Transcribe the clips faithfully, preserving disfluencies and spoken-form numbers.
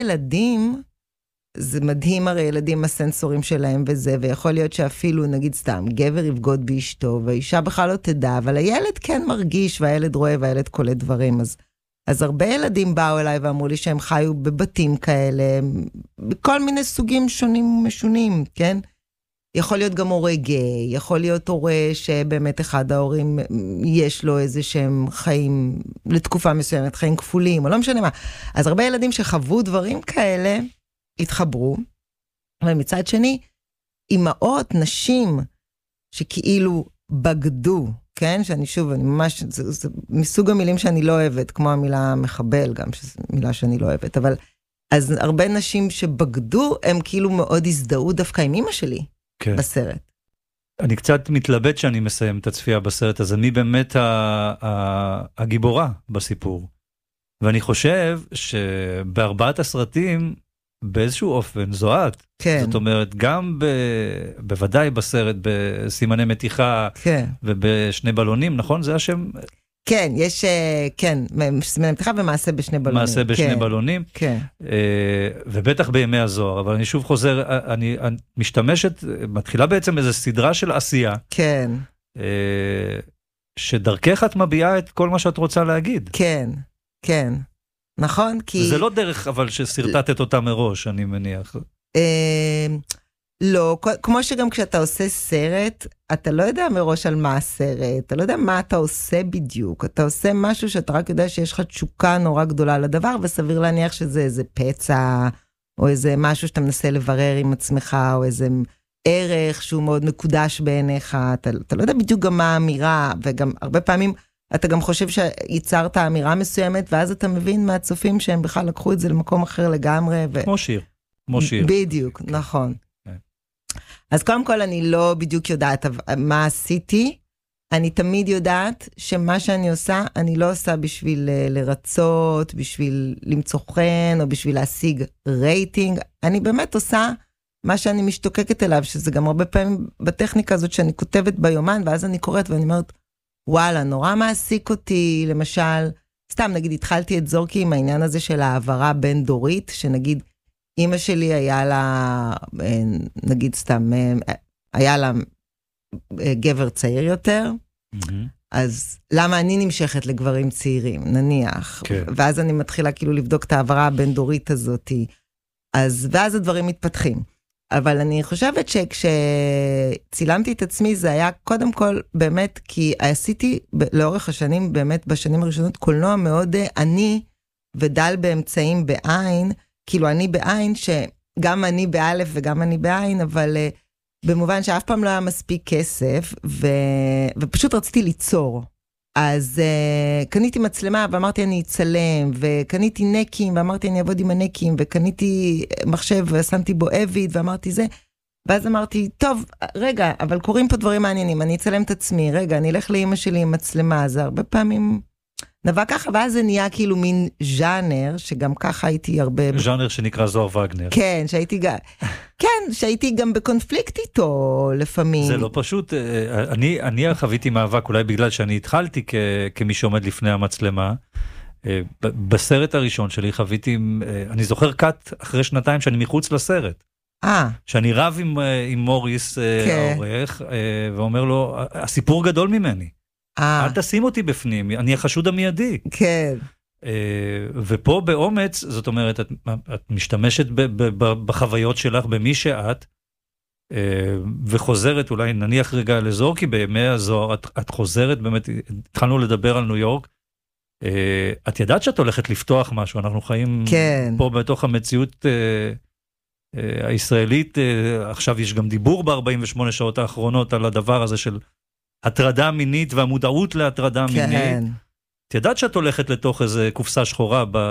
ילדים, זה מדהים הרי ילדים הסנסורים שלהם וזה, ויכול להיות שאפילו נגיד סתם, גבר יבגוד באשתו, והאישה בכלל לא תדע, אבל הילד כן מרגיש, והילד רואה, והילד קולט דברים, אז, אז הרבה ילדים באו אליי ואמרו לי שהם חיו בבתים כאלה, בכל מיני סוגים שונים ומשונים, כן? יכול להיות גם הורה גיי, יכול להיות הורה שבאמת אחד ההורים יש לו איזה שהם חיים לתקופה מסוימת, חיים כפולים, או לא משנה מה. אז הרבה ילדים שחוו דברים כאלה, התחברו, אבל מצד שני, אמהות, נשים, שכאילו בגדו, כן? שאני שוב, אני ממש, זה, זה מסוג המילים שאני לא אוהבת, כמו המילה מחבל, גם שזו מילה שאני לא אוהבת, אבל אז הרבה נשים שבגדו, הם כאילו מאוד הזדהו דווקא עם אמא שלי, כן. בסרט. אני קצת מתלבט שאני מסיים את הצפייה בסרט הזה, מי באמת ה- ה- הגיבורה בסיפור. ואני חושב שבארבעת הסרטים, באיזשהו אופן, זו את. כן. זאת אומרת, גם ב... בוודאי בסרט, בסימני מתיחה, כן. ובשני בלונים, נכון? זה השם? כן, יש, כן, סימני מתיחה ומעשה בשני בלונים. מעשה בשני כן. בלונים. כן. ובטח בימי הזוהר, אבל אני שוב חוזר, אני, אני משתמשת, מתחילה בעצם איזו סדרה של עשייה. כן. שדרכך את מביעה את כל מה שאת רוצה להגיד. כן, כן. נכון? כי... זה לא דרך, אבל שסרטטת אותה מראש, אני מניח. לא, כמו שגם כשאתה עושה סרט, אתה לא יודע מראש על מה הסרט, אתה לא יודע מה אתה עושה בדיוק, אתה עושה משהו שאתה רק יודע שיש לך תשוקה נורא גדולה לדבר, וסביר להניח שזה איזה פצע, או איזה משהו שאתה מנסה לברר עם עצמך, או איזה ערך שהוא מאוד מקודש בעיניך, אתה, אתה לא יודע בדיוק גם מה האמירה, וגם הרבה פעמים... אתה גם חושב שיצרת אמירה מסוימת, ואז אתה מבין מהצופים שהם בכלל לקחו את זה למקום אחר לגמרי. ו... כמו שיר. כמו שיר. בדיוק, okay. נכון. Okay. אז קודם כל אני לא בדיוק יודעת מה עשיתי, אני תמיד יודעת שמה שאני עושה, אני לא עושה בשביל לרצות, בשביל למצוא חן, או בשביל להשיג רייטינג, אני באמת עושה מה שאני משתוקקת אליו, שזה גם הרבה פעמים בטכניקה הזאת שאני כותבת ביומן, ואז אני קוראת ואני אומרת, וואלה, נורא מעסיק אותי, למשל, סתם נגיד התחלתי את זורקי עם העניין הזה של העברה בין דורית, שנגיד אמא שלי היה לה, נגיד סתם, היה לה גבר צעיר יותר, mm-hmm. אז למה אני נמשכת לגברים צעירים, נניח, okay. ואז אני מתחילה כאילו לבדוק את העברה הבין דורית הזאת, אז, ואז הדברים מתפתחים. אבל אני חושבת שכשצילמתי את עצמי, זה היה קודם כל באמת, כי עשיתי לאורך השנים, באמת בשנים הראשונות, קולנוע מאוד עני, ודל באמצעים בעין, כאילו אני בעין, שגם אני באלף וגם אני בעין, אבל במובן שאף פעם לא היה מספיק כסף, ו... ופשוט רציתי ליצור. אז uh, קניתי מצלמה ואמרתי אני אצלם, וקניתי נקים ואמרתי אני אעבוד עם הנקים, וקניתי מחשב ושמתי בו אביד ואמרתי זה, ואז אמרתי טוב רגע, אבל קוראים פה דברים מעניינים, אני אצלם את עצמי, רגע אני אלך לאמא שלי עם מצלמה, זה הרבה פעמים נבע ככה, ואז זה נהיה כאילו מין ז'אנר, שגם ככה הייתי הרבה... ז'אנר שנקרא זוהר וגנר. כן, שהייתי גם... כן, שהייתי גם בקונפליקט איתו לפעמים. זה לא פשוט, אני, אני חוויתי מאבק, אולי בגלל שאני התחלתי כ, כמי שעומד לפני המצלמה, בסרט הראשון שלי חוויתי, אני זוכר קאט אחרי שנתיים שאני מחוץ לסרט. אה. שאני רב עם, עם מוריס כן. העורך, ואומר לו, הסיפור גדול ממני. אל תשים אותי בפנים, אני החשוד המיידי. כן. ופה באומץ, זאת אומרת, את, את משתמשת ב, ב, ב, בחוויות שלך, במי שאת, וחוזרת, אולי נניח רגע לזוהר, כי בימי הזוהר, את, את חוזרת, באמת, התחלנו לדבר על ניו יורק, את ידעת שאת הולכת לפתוח משהו, אנחנו חיים כן. פה בתוך המציאות הישראלית, עכשיו יש גם דיבור ב-ארבעים ושמונה שעות האחרונות, על הדבר הזה של הטרדה מינית, והמודעות להטרדה כן. מינית, את ידעת שאת הולכת לתוך איזה קופסה שחורה ב...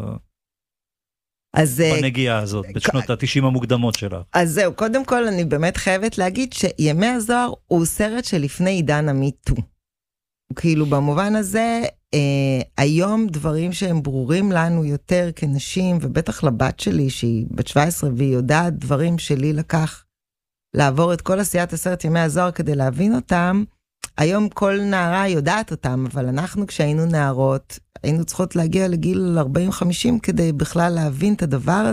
אז, בנגיעה הזאת, בשנות ה-תשעים המוקדמות שלה. אז זהו, קודם כל אני באמת חייבת להגיד שימי הזוהר הוא סרט שלפני עידן המיטו. כאילו במובן הזה, אה, היום דברים שהם ברורים לנו יותר כנשים, ובטח לבת שלי שהיא בת שבע עשרה והיא יודעת דברים שלי לקח לעבור את כל עשיית הסרט ימי הזוהר כדי להבין אותם, היום כל נערה יודעת אותם, אבל אנחנו כשהיינו נערות, היינו צריכות להגיע לגיל ארבעים חמישים כדי בכלל להבין את הדבר